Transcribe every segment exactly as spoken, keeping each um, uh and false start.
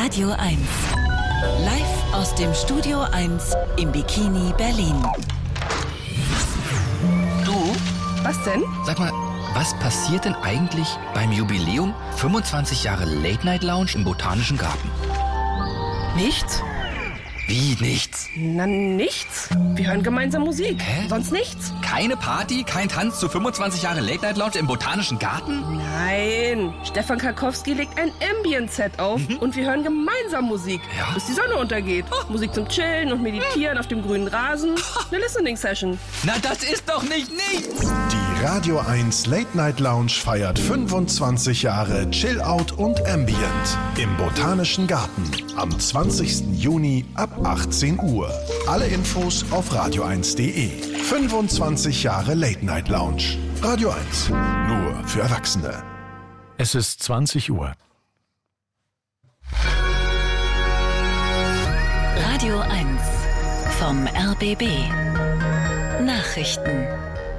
Radio eins. Live aus dem Studio eins im Bikini Berlin. Du? Was denn? Sag mal, was passiert denn eigentlich beim Jubiläum fünfundzwanzig Jahre Late Night Lounge im Botanischen Garten? Nichts? Wie nichts? Na, nichts. Wir hören gemeinsam Musik. Hä? Sonst nichts. Keine Party, kein Tanz zu fünfundzwanzig Jahre Late Night Lounge im Botanischen Garten? Nein. Stefan Karkowski legt ein Ambient-Set auf mhm. und wir hören gemeinsam Musik, ja? bis die Sonne untergeht. Oh. Musik zum Chillen und Meditieren auf dem grünen Rasen. Eine Listening-Session. Na, das ist doch nicht nichts! Die Radio eins Late Night Lounge feiert fünfundzwanzig Jahre Chill-Out und Ambient im Botanischen Garten am zwanzigsten Juni ab achtzehn Uhr. Alle Infos auf radio eins punkt de. fünfundzwanzig Jahre Late Night Lounge. Radio eins. Nur für Erwachsene. Es ist zwanzig Uhr. Radio eins vom R B B. Nachrichten.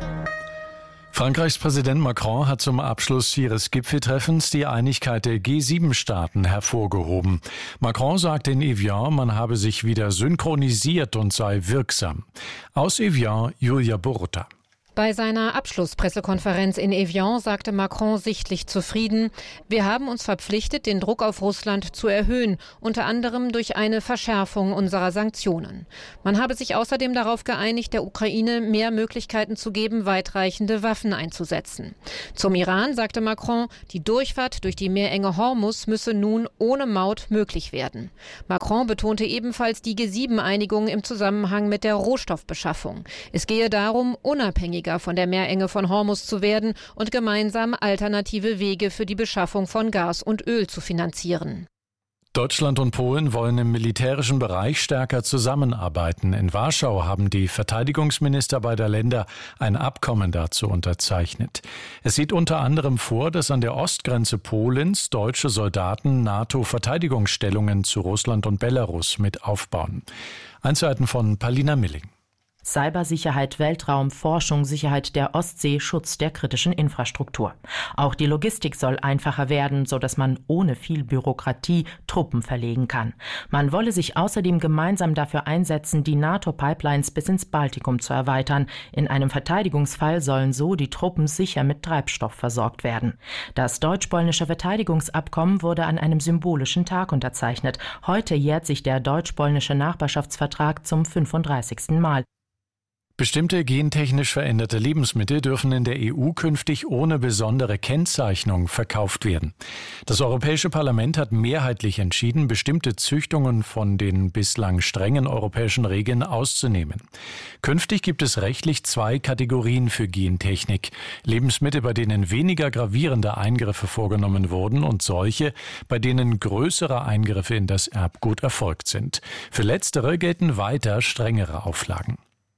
Frankreichs Präsident Macron hat zum Abschluss ihres Gipfeltreffens die Einigkeit der G sieben Staaten hervorgehoben. Macron sagte in Evian, man habe sich wieder synchronisiert und sei wirksam. Aus Evian, Julia Borutta. Bei seiner Abschlusspressekonferenz in Evian sagte Macron sichtlich zufrieden: Wir haben uns verpflichtet, den Druck auf Russland zu erhöhen, unter anderem durch eine Verschärfung unserer Sanktionen. Man habe sich außerdem darauf geeinigt, der Ukraine mehr Möglichkeiten zu geben, weitreichende Waffen einzusetzen. Zum Iran sagte Macron, die Durchfahrt durch die Meerenge Hormuz müsse nun ohne Maut möglich werden. Macron betonte ebenfalls die G sieben Einigung im Zusammenhang mit der Rohstoffbeschaffung. Es gehe darum, unabhängiger von der Meerenge von Hormuz zu werden und gemeinsam alternative Wege für die Beschaffung von Gas und Öl zu finanzieren. Deutschland und Polen wollen im militärischen Bereich stärker zusammenarbeiten. In Warschau haben die Verteidigungsminister beider Länder ein Abkommen dazu unterzeichnet. Es sieht unter anderem vor, dass an der Ostgrenze Polens deutsche Soldaten NATO-Verteidigungsstellungen zu Russland und Belarus mit aufbauen. Einzelheiten von Palina Milling. Cybersicherheit, Weltraum, Forschung, Sicherheit der Ostsee, Schutz der kritischen Infrastruktur. Auch die Logistik soll einfacher werden, sodass man ohne viel Bürokratie Truppen verlegen kann. Man wolle sich außerdem gemeinsam dafür einsetzen, die NATO-Pipelines bis ins Baltikum zu erweitern. In einem Verteidigungsfall sollen so die Truppen sicher mit Treibstoff versorgt werden. Das deutsch-polnische Verteidigungsabkommen wurde an einem symbolischen Tag unterzeichnet. Heute jährt sich der deutsch-polnische Nachbarschaftsvertrag zum fünfunddreißigsten Mal. Bestimmte gentechnisch veränderte Lebensmittel dürfen in der E U künftig ohne besondere Kennzeichnung verkauft werden. Das Europäische Parlament hat mehrheitlich entschieden, bestimmte Züchtungen von den bislang strengen europäischen Regeln auszunehmen. Künftig gibt es rechtlich zwei Kategorien für Gentechnik: Lebensmittel, bei denen weniger gravierende Eingriffe vorgenommen wurden, und solche, bei denen größere Eingriffe in das Erbgut erfolgt sind. Für letztere gelten weiter strengere Auflagen.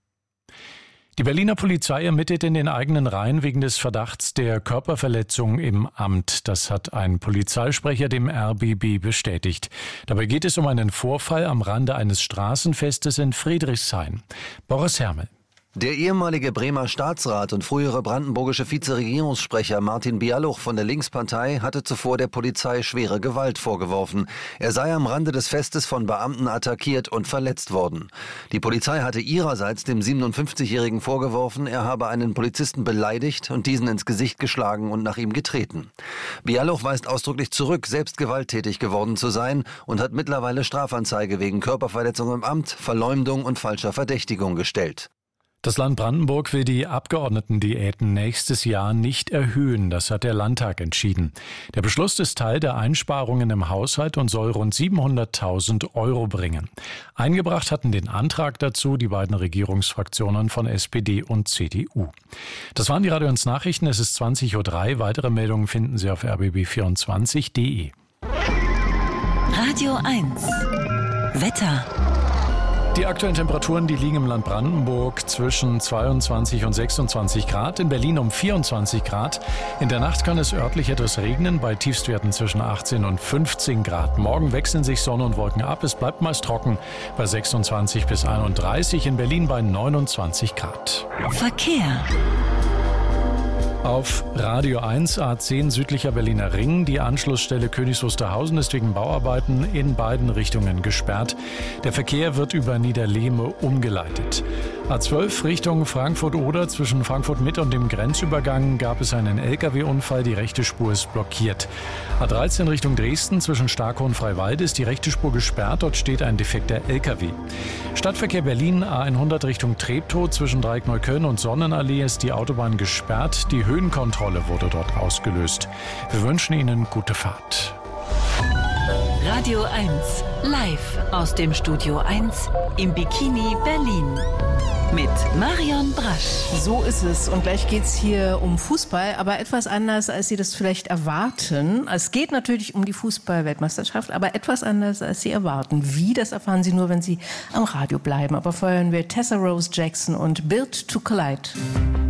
Die Berliner Polizei ermittelt in den eigenen Reihen wegen des Verdachts der Körperverletzung im Amt. Das hat ein Polizeisprecher dem R B B bestätigt. Dabei geht es um einen Vorfall am Rande eines Straßenfestes in Friedrichshain. Boris Hermel. Der ehemalige Bremer Staatsrat und frühere brandenburgische Vizeregierungssprecher Martin Bialuch von der Linkspartei hatte zuvor der Polizei schwere Gewalt vorgeworfen. Er sei am Rande des Festes von Beamten attackiert und verletzt worden. Die Polizei hatte ihrerseits dem siebenundfünfzigjährigen vorgeworfen, er habe einen Polizisten beleidigt und diesen ins Gesicht geschlagen und nach ihm getreten. Bialuch weist ausdrücklich zurück, selbst gewalttätig geworden zu sein, und hat mittlerweile Strafanzeige wegen Körperverletzung im Amt, Verleumdung und falscher Verdächtigung gestellt. Das Land Brandenburg will die Abgeordnetendiäten nächstes Jahr nicht erhöhen. Das hat der Landtag entschieden. Der Beschluss ist Teil der Einsparungen im Haushalt und soll rund siebenhunderttausend Euro bringen. Eingebracht hatten den Antrag dazu die beiden Regierungsfraktionen von S P D und C D U. Das waren die Radio eins Nachrichten. Es ist zwanzig Uhr drei. Weitere Meldungen finden Sie auf r b b vierundzwanzig punkt de. Radio eins. Wetter. Die aktuellen Temperaturen, die liegen im Land Brandenburg zwischen zweiundzwanzig und sechsundzwanzig Grad, in Berlin um vierundzwanzig Grad. In der Nacht kann es örtlich etwas regnen, bei Tiefstwerten zwischen achtzehn und fünfzehn Grad. Morgen wechseln sich Sonne und Wolken ab, es bleibt meist trocken bei sechsundzwanzig bis einunddreißig, in Berlin bei neunundzwanzig Grad. Verkehr. Auf Radio eins A zehn südlicher Berliner Ring. Die Anschlussstelle Königs Wusterhausen ist wegen Bauarbeiten in beiden Richtungen gesperrt. Der Verkehr wird über Niederlehme umgeleitet. A zwölf Richtung Frankfurt-Oder zwischen Frankfurt-Mitte und dem Grenzübergang gab es einen L K W-Unfall. Die rechte Spur ist blockiert. A dreizehn Richtung Dresden zwischen Starkow und Freiwalde ist die rechte Spur gesperrt. Dort steht ein defekter L K W. Stadtverkehr Berlin A hundert Richtung Treptow zwischen Dreieck Neukölln und Sonnenallee ist die Autobahn gesperrt. Die Höhenkontrolle wurde dort ausgelöst. Wir wünschen Ihnen gute Fahrt. Radio eins, live aus dem Studio eins im Bikini Berlin. Mit Marion Brasch. So ist es. Und gleich geht's hier um Fußball, aber etwas anders, als Sie das vielleicht erwarten. Es geht natürlich um die Fußball-Weltmeisterschaft, aber etwas anders, als Sie erwarten. Wie, das erfahren Sie nur, wenn Sie am Radio bleiben. Aber vorher hören wir Tessa Rose Jackson und Built to Collide.